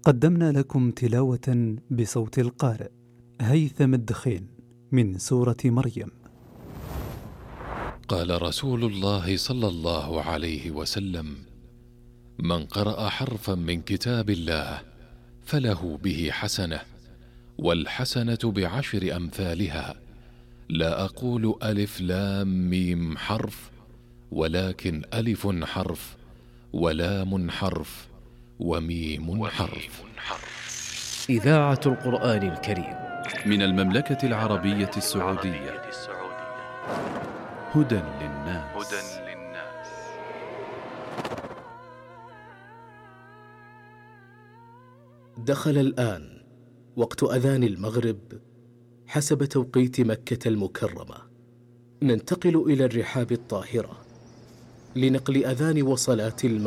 قدمنا لكم تلاوة بصوت القارئ هيثم الدخين من سورة مريم. قال رسول الله صلى الله عليه وسلم: من قرأ حرفا من كتاب الله فله به حسنة، والحسنة بعشر أمثالها، لا أقول ألف لام ميم حرف، ولكن ألف حرف ولام حرف وميم حرف. إذاعة القرآن الكريم من المملكة العربية السعودية. هدى للناس. دخل الآن وقت أذان المغرب حسب توقيت مكة المكرمة. ننتقل إلى الرحاب الطاهرة لنقل أذان وصلاة المغرب.